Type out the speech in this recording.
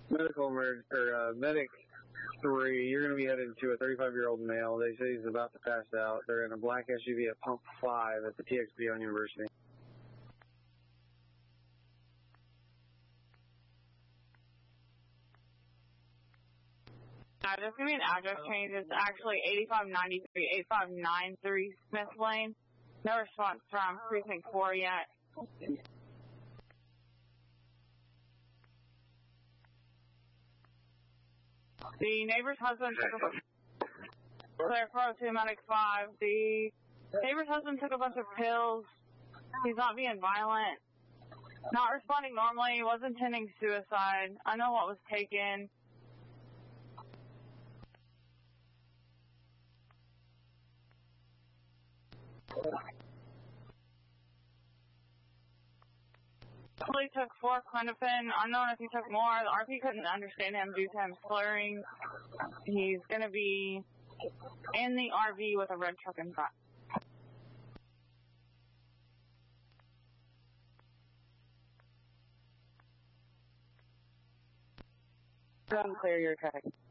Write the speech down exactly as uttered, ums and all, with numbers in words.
Medical emerg or uh, medic three. You're going to be headed to a thirty-five-year-old male. They say he's about to pass out. They're in a black S U V at pump five at the T X B on University. Uh, there's going to be an address change. It's actually eighty-five ninety-three, eighty-five ninety-three Smith Lane. No response from Precinct four yet. The neighbor's husband took a bunch Claire four oh two Medic five. The neighbor's husband took a bunch of pills. He's not being violent. Not responding normally. Was intending suicide. I know what was taken. He took four clinopin. Unknown if he took more. The R P couldn't understand him due to him slurring. He's going to be in the R V with a red truck in front. Go and clear your traffic.